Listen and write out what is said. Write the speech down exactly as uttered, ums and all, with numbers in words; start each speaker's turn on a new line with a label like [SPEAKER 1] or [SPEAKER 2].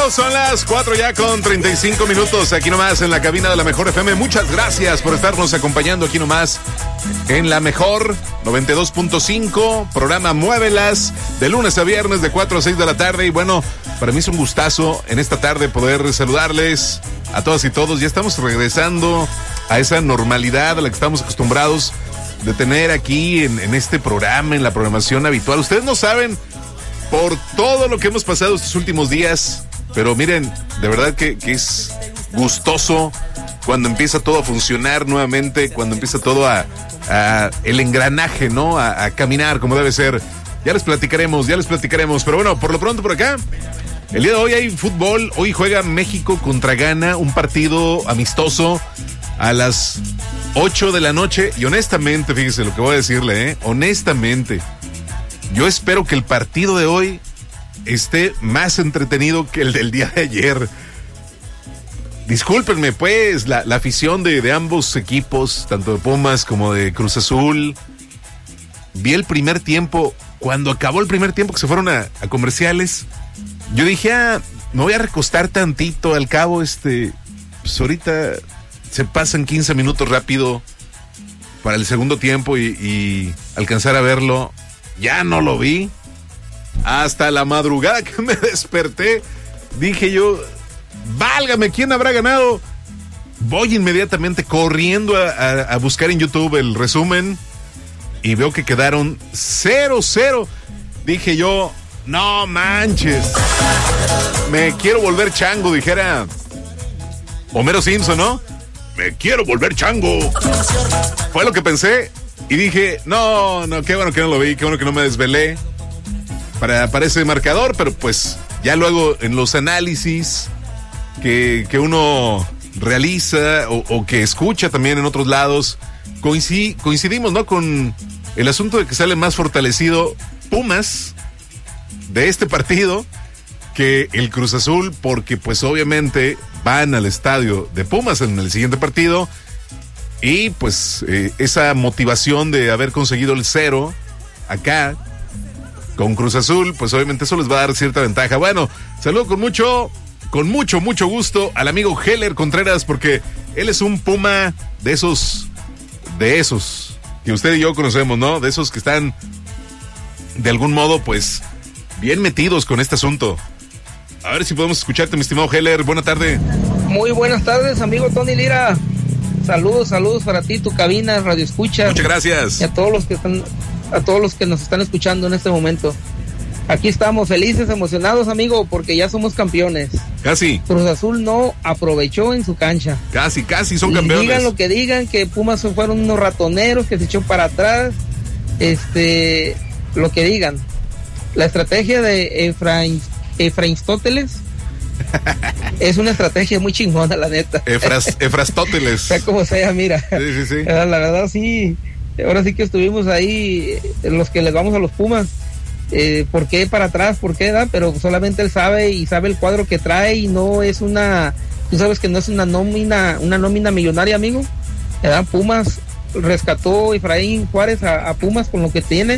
[SPEAKER 1] Bueno, son las cuatro ya con treinta y cinco minutos aquí nomás en la cabina de la Mejor F M. Muchas gracias por estarnos acompañando aquí nomás en la Mejor noventa y dos punto cinco, programa Muévelas, de lunes a viernes de cuatro a seis de la tarde. Y bueno, para mí es un gustazo en esta tarde poder saludarles a todas y todos. Ya estamos regresando a esa normalidad a la que estamos acostumbrados de tener aquí en, en este programa, en la programación habitual. Ustedes no saben por todo lo que hemos pasado estos últimos días, pero miren, de verdad que, que es gustoso cuando empieza todo a funcionar nuevamente, cuando empieza todo a, a el engranaje, ¿no? A, a caminar como debe ser. Ya les platicaremos, ya les platicaremos, pero bueno, por lo pronto por acá, el día de hoy hay fútbol. Hoy juega México contra Ghana, un partido amistoso a las ocho de la noche, y honestamente, fíjese lo que voy a decirle, ¿eh? Honestamente, yo espero que el partido de hoy esté más entretenido que el del día de ayer. Discúlpenme, pues, la, la afición de, de ambos equipos, tanto de Pumas como de Cruz Azul. Vi el primer tiempo, cuando acabó el primer tiempo que se fueron a, a comerciales, yo dije, ah, me voy a recostar tantito, al cabo, este, pues ahorita se pasan quince minutos rápido para el segundo tiempo y, y alcanzar a verlo. Ya no lo vi. Hasta la madrugada que me desperté, dije yo, válgame, ¿quién habrá ganado? Voy inmediatamente corriendo a, a, a buscar en YouTube el resumen y veo que quedaron cero cero. Dije yo, no manches, me quiero volver chango, dijera Homero Simpson, ¿no? Me quiero volver chango. Fue lo que pensé. Y dije, no, no, qué bueno que no lo vi, qué bueno que no me desvelé para, para ese marcador, pero pues ya luego en los análisis que, que uno realiza o, o que escucha también en otros lados, coincidí, coincidimos, ¿no? Con el asunto de que sale más fortalecido Pumas de este partido que el Cruz Azul, porque pues obviamente van al estadio de Pumas en el siguiente partido. Y pues eh, esa motivación de haber conseguido el cero acá con Cruz Azul, pues obviamente eso les va a dar cierta ventaja. Bueno, saludo con mucho, con mucho, mucho gusto al amigo Heller Contreras, porque él es un Puma de esos, de esos que usted y yo conocemos, ¿no? De esos que están de algún modo pues bien metidos con este asunto. A ver si podemos escucharte, mi estimado Heller. Buena tarde.
[SPEAKER 2] Muy buenas tardes, amigo Tony Lira. Saludos, saludos para ti, tu cabina, Radio Escucha.
[SPEAKER 1] Muchas gracias.
[SPEAKER 2] Y a todos los que están, a todos los que nos están escuchando en este momento. Aquí estamos felices, emocionados, amigo, porque ya somos campeones.
[SPEAKER 1] Casi.
[SPEAKER 2] Cruz Azul no aprovechó en su cancha.
[SPEAKER 1] Casi, casi son
[SPEAKER 2] y
[SPEAKER 1] campeones.
[SPEAKER 2] Digan lo que digan, que Pumas fueron unos ratoneros que se echó para atrás. Este, lo que digan. La estrategia de Efraín, Efraínstóteles es una estrategia muy chingona, la neta.
[SPEAKER 1] Efras, Efrastóteles.
[SPEAKER 2] Sea como sea, mira.
[SPEAKER 1] Sí, sí, sí.
[SPEAKER 2] La verdad, sí. Ahora sí que estuvimos ahí, los que les vamos a los Pumas. Eh, ¿Por qué para atrás? ¿Por qué da? Pero solamente él sabe y sabe el cuadro que trae y no es una. Tú sabes que no es una nómina, una nómina millonaria, amigo. ¿Verdad? Pumas rescató Efraín Juárez a, a Pumas con lo que tiene.